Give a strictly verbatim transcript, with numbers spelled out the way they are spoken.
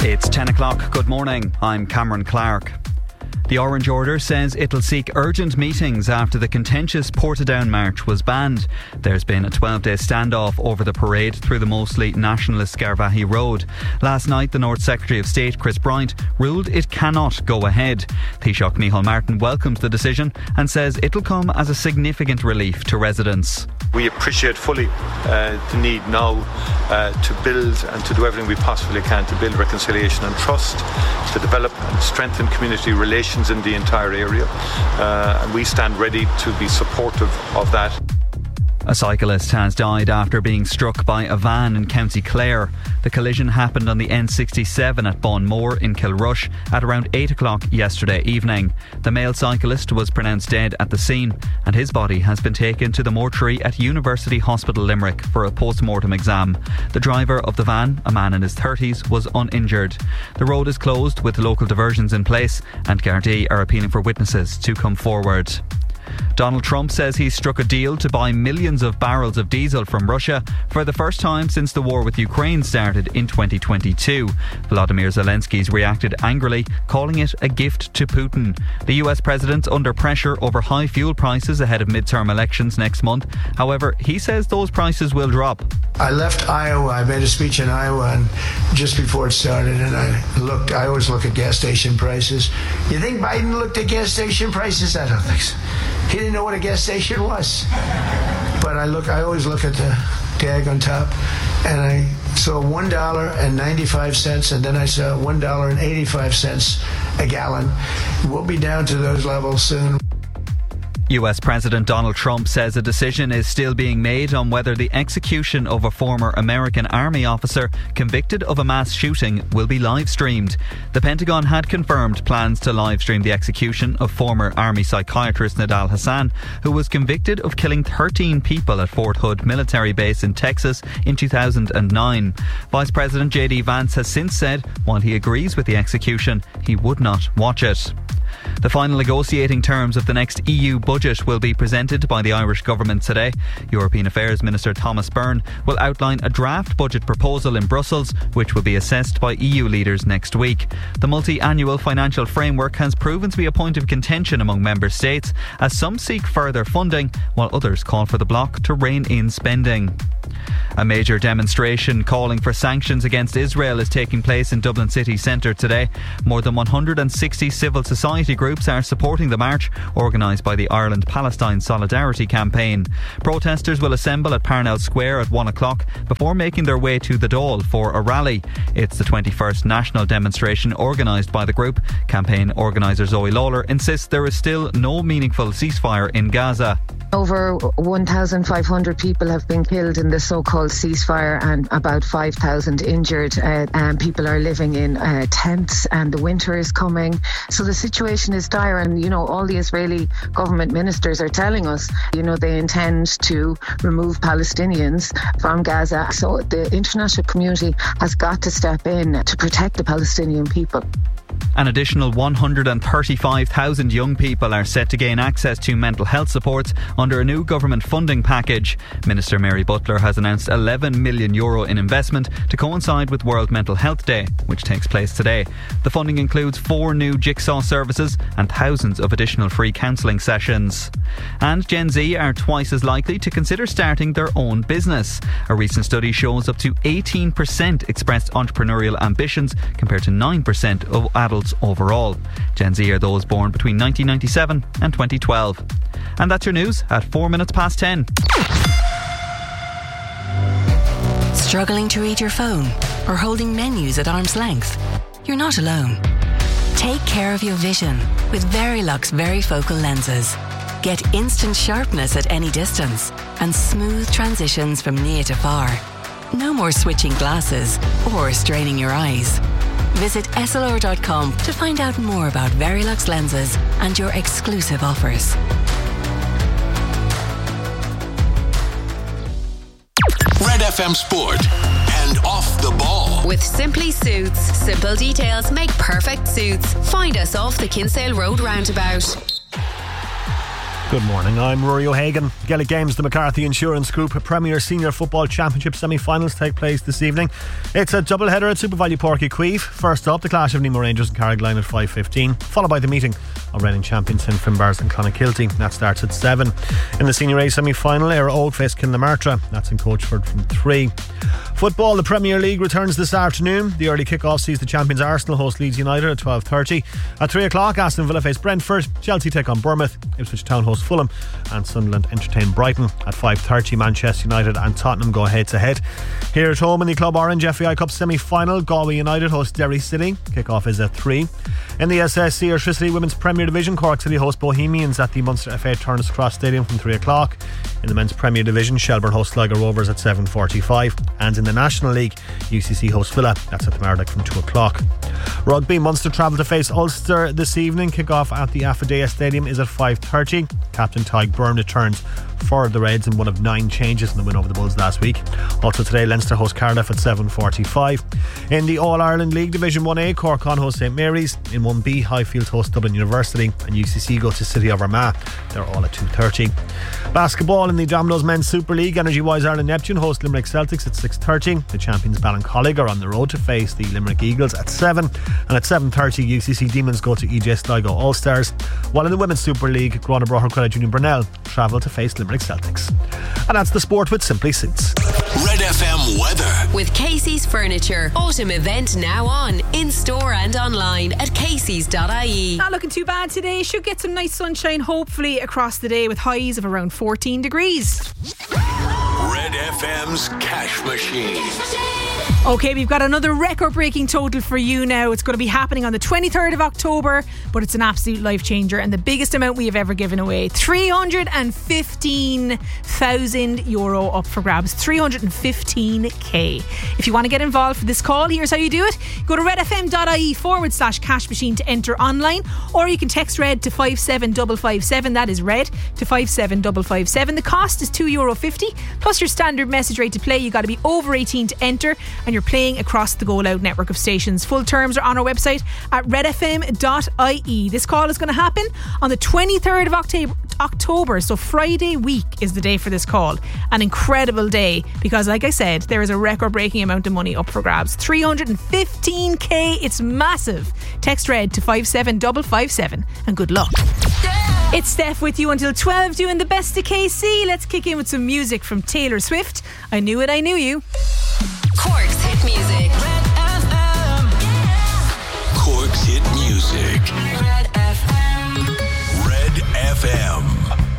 It's ten o'clock. Good morning. I'm Cameron Clark. The Orange Order says it'll seek urgent meetings after the contentious Portadown March was banned. There's been a twelve-day standoff over the parade through the mostly nationalist Scarvahy Road. Last night, the North Secretary of State, Chris Bryant, ruled it cannot go ahead. Taoiseach Micheál Martin welcomes the decision and says it'll come as a significant relief to residents. We appreciate fully uh, the need now uh, to build and to do everything we possibly can to build reconciliation and trust, to develop and strengthen community relations in the entire area, uh, and we stand ready to be supportive of that. A cyclist has died after being struck by a van in County Clare. The collision happened on the N sixty-seven at Bonmore in Kilrush at around eight o'clock yesterday evening. The male cyclist was pronounced dead at the scene and his body has been taken to the mortuary at University Hospital Limerick for a post-mortem exam. The driver of the van, a man in his thirties, was uninjured. The road is closed with local diversions in place and Gardaí are appealing for witnesses to come forward. Donald Trump says he's struck a deal to buy millions of barrels of diesel from Russia for the first time since the war with Ukraine started in twenty twenty-two. Volodymyr Zelensky's reacted angrily, calling it a gift to Putin. The U S president's under pressure over high fuel prices ahead of midterm elections next month. However, he says those prices will drop. I left Iowa. I made a speech in Iowa and just before it started, and I looked. I always look at gas station prices. You think Biden looked at gas station prices? I don't think so. He didn't know what a gas station was. But I look. I always look at the tag on top, and I saw one dollar and ninety-five cents, and then I saw one dollar and eighty-five cents a gallon. We'll be down to those levels soon. U S President Donald Trump says a decision is still being made on whether the execution of a former American Army officer convicted of a mass shooting will be live streamed. The Pentagon had confirmed plans to live stream the execution of former Army psychiatrist Nidal Hasan, who was convicted of killing thirteen people at Fort Hood military base in Texas in two thousand nine. Vice President J D Vance has since said while he agrees with the execution, he would not watch it. The final negotiating terms of the next E U budget will be presented by the Irish government today. European Affairs Minister Thomas Byrne will outline a draft budget proposal in Brussels, which will be assessed by E U leaders next week. The multi-annual financial framework has proven to be a point of contention among member states, as some seek further funding, while others call for the bloc to rein in spending. A major demonstration calling for sanctions against Israel is taking place in Dublin city centre today. More than one hundred sixty civil society groups are supporting the march, organised by the Ireland-Palestine Solidarity Campaign. Protesters will assemble at Parnell Square at one o'clock before making their way to the Dáil for a rally. It's the twenty-first national demonstration organised by the group. Campaign organiser Zoe Lawler insists there is still no meaningful ceasefire in Gaza. Over one thousand five hundred people have been killed in the so-called ceasefire and about five thousand injured. Uh, and people are living in uh, tents and the winter is coming. So the situation is dire, and, you know, all the Israeli government ministers are telling us, you know, they intend to remove Palestinians from Gaza. So the international community has got to step in to protect the Palestinian people. An additional one hundred thirty-five thousand young people are set to gain access to mental health supports under a new government funding package. Minister Mary Butler has announced eleven million euro in investment to coincide with World Mental Health Day, which takes place today. The funding includes four new Jigsaw services and thousands of additional free counselling sessions. And Gen Z are twice as likely to consider starting their own business. A recent study shows up to eighteen percent expressed entrepreneurial ambitions compared to nine percent of adults overall. Gen Z are those born between nineteen ninety-seven and twenty twelve. And that's your news at four minutes past ten. Struggling to read your phone or holding menus at arm's length? You're not alone. Take care of your vision with Verilux Varifocal lenses. Get instant sharpness at any distance and smooth transitions from near to far. No more switching glasses or straining your eyes. Visit S L R dot com to find out more about Verilux lenses and your exclusive offers. Red F M Sport and Off the Ball. With Simply Suits, simple details make perfect suits. Find us off the Kinsale Road roundabout. Good morning, I'm Rory O'Hagan. Gaelic Games, the McCarthy Insurance Group Premier Senior Football Championship semi-finals take place this evening. It's a double-header at SuperValu Páirc Uí Chaoimh. First up, the clash of Nemo Rangers and Carrickline at five fifteen, followed by the meeting of reigning champions Saint Finbarrs and Clonakilty. That starts at seven. In the Senior A semi-final, Éire Oak face Kilnamartyra. That's in Coachford from three. Football, the Premier League returns this afternoon. The early kick-off sees the champions Arsenal host Leeds United at twelve thirty. At three o'clock, Aston Villa face Brentford, Chelsea take on Bournemouth, Ipswich Town host Fulham, and Sunderland entertain Brighton. At five thirty, Manchester United and Tottenham go head to head. Here at home in the Club Orange F A I Cup semi-final, Galway United host Derry City. Kick-off is at three. In the S S C Airtricity Women's Premier Division, Cork City host Bohemians at the Munster F A Turners Cross Stadium from three o'clock. In the Men's Premier Division, Shelbourne host Sligo Rovers at seven forty-five. And in the National League, U C C host Villa. That's at the Mardyke from two o'clock. Rugby, Munster travel to face Ulster this evening. Kick-off at the Affidea Stadium is at five thirty. Captain Tyke Byrne returns for the Reds in one of nine changes in the win over the Bulls last week. Also today, Leinster host Cardiff at seven forty-five. In the All-Ireland League Division one A, Cork on host St Mary's. In one B, Highfield host Dublin University, and U C C go to City of Armagh. They're all at two thirty. Basketball in the Domino's Men's Super League, Energy Wise Ireland Neptune host Limerick Celtics at six thirty. The champions Ballincollig are on the road to face the Limerick Eagles at seven, and at seven thirty U C C Demons go to E J Sligo All-Stars, while in the Women's Super League, Grona Brocher Junior Brunel travel to face Limerick Celtics. And that's the sport with Simply Suits. Red F M weather with Casey's Furniture. Autumn event now on, in store and online at caseys dot I E. Not looking too bad today. Should get some nice sunshine hopefully across the day with highs of around fourteen degrees. Red F M's Cash Machine. Okay, we've got another record-breaking total for you now. It's going to be happening on the twenty-third of October, but it's an absolute life changer and the biggest amount we have ever given away. three hundred fifteen thousand euro up for grabs. three hundred fifteen k. If you want to get involved for this call, here's how you do it. Go to redfm.ie forward slash cash machine to enter online, or you can text RED to five seven five five seven. That is RED to five seven five five seven. The cost is two euro fifty plus your standard message rate to play. You got to be over eighteen to enter, and you're playing across the Go Loud network of stations. Full terms are on our website at redfm dot I E. This call is going to happen on the twenty-third of October, October, so Friday week is the day for this call. An incredible day because, like I said, there is a record-breaking amount of money up for grabs. three hundred fifteen k. It's massive. Text RED to five seven five five seven and good luck. Yeah! It's Steph with you until twelve, doing the best of K C. Let's kick in with some music from Taylor Swift. I Knew It, I Knew You. Cork's hit music. Red F M. Yeah. Cork's hit music. Red F M. Red F M.